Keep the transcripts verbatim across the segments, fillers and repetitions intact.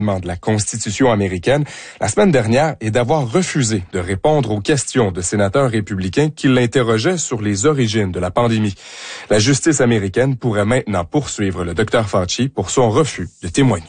de la Constitution américaine la semaine dernière est d'avoir refusé de répondre aux questions de sénateurs républicains qui l'interrogeaient sur les origines de la pandémie. La justice américaine pourrait maintenant poursuivre le docteur Fauci pour son refus de témoigner.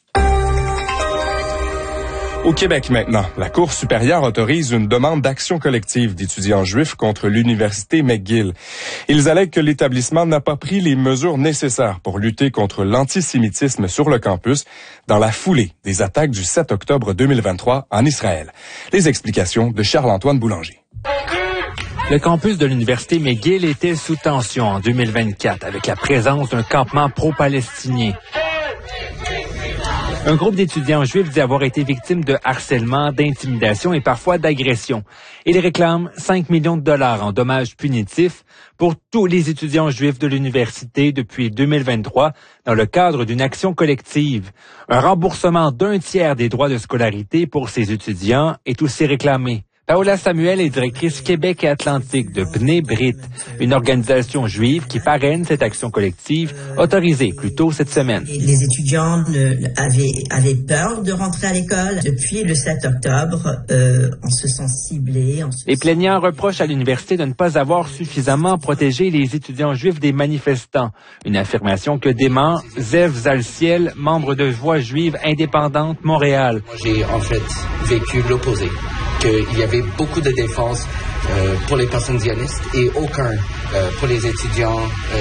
Au Québec maintenant, la Cour supérieure autorise une demande d'action collective d'étudiants juifs contre l'Université McGill. Ils allèguent que l'établissement n'a pas pris les mesures nécessaires pour lutter contre l'antisémitisme sur le campus dans la foulée des attaques du sept octobre deux mille vingt-trois en Israël. Les explications de Charles-Antoine Boulanger. Le campus de l'Université McGill était sous tension en deux mille vingt-quatre avec la présence d'un campement pro-palestinien. Un groupe d'étudiants juifs dit avoir été victime de harcèlement, d'intimidation et parfois d'agression. Ils réclament cinq millions de dollars en dommages punitifs pour tous les étudiants juifs de l'université depuis deux mille vingt-trois dans le cadre d'une action collective. Un remboursement d'un tiers des droits de scolarité pour ces étudiants est aussi réclamé. Paola Samuel est directrice Québec et Atlantique de Bnei Brit, une organisation juive qui parraine cette action collective autorisée plus tôt cette semaine. Les étudiants avaient, avaient peur de rentrer à l'école. Depuis le sept octobre, euh, on se sent ciblés. On se les plaignants reprochent à l'université de ne pas avoir suffisamment protégé les étudiants juifs des manifestants. Une affirmation que dément Zev Zalciel, membre de Voix juive indépendante Montréal. Moi, j'ai en fait vécu l'opposé. Qu'il y avait beaucoup de défense euh, pour les personnes zionistes et aucun euh, pour les étudiants euh,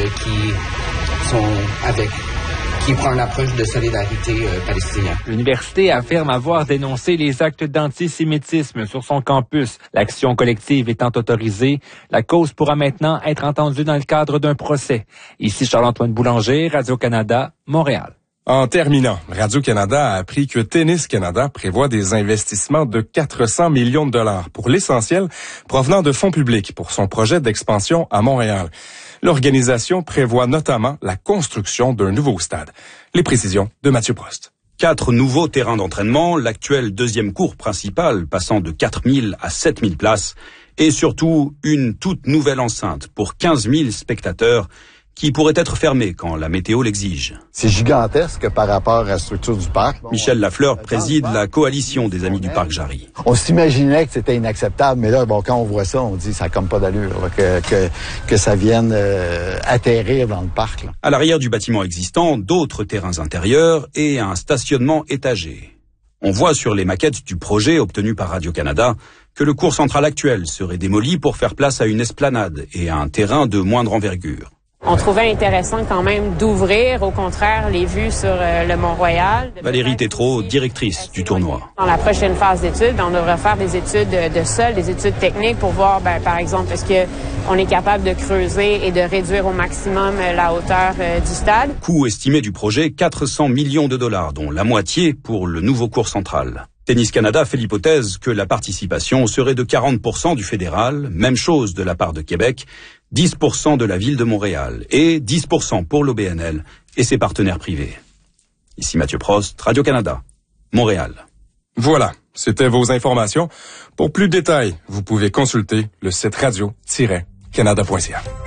qui sont avec, qui prennent l'approche de solidarité euh, palestinienne. L'université affirme avoir dénoncé les actes d'antisémitisme sur son campus. L'action collective étant autorisée, la cause pourra maintenant être entendue dans le cadre d'un procès. Ici Charles-Antoine Boulanger, Radio-Canada, Montréal. En terminant, Radio-Canada a appris que Tennis Canada prévoit des investissements de quatre cents millions de dollars, pour l'essentiel provenant de fonds publics pour son projet d'expansion à Montréal. L'organisation prévoit notamment la construction d'un nouveau stade. Les précisions de Mathieu Prost. Quatre nouveaux terrains d'entraînement, l'actuelle deuxième cour principale passant de quatre mille à sept mille places et surtout une toute nouvelle enceinte pour quinze mille spectateurs qui pourrait être fermé quand la météo l'exige. C'est gigantesque par rapport à la structure du parc. Michel Lafleur préside la coalition des Amis du Parc Jarry. On s'imaginait que c'était inacceptable, mais là, bon, quand on voit ça, on dit ça n'a comme pas d'allure, là, que, que, que ça vienne euh, atterrir dans le parc. Là. À l'arrière du bâtiment existant, d'autres terrains intérieurs et un stationnement étagé. On voit sur les maquettes du projet obtenu par Radio-Canada que le court central actuel serait démoli pour faire place à une esplanade et à un terrain de moindre envergure. On trouvait intéressant quand même d'ouvrir, au contraire, les vues sur euh, le Mont-Royal. Valérie Tétrault, directrice du tournoi. Dans la prochaine phase d'études, on devrait faire des études de, de sol, des études techniques pour voir, ben, par exemple, est-ce qu'on est capable de creuser et de réduire au maximum la hauteur euh, du stade. Coût estimé du projet, quatre cents millions de dollars, dont la moitié pour le nouveau court central. Tennis Canada fait l'hypothèse que la participation serait de quarante pour cent du fédéral, même chose de la part de Québec, dix pour cent de la ville de Montréal et dix pour cent pour l'O B N L et ses partenaires privés. Ici Mathieu Prost, Radio-Canada, Montréal. Voilà, c'était vos informations. Pour plus de détails, vous pouvez consulter le site radio tiret canada point c a.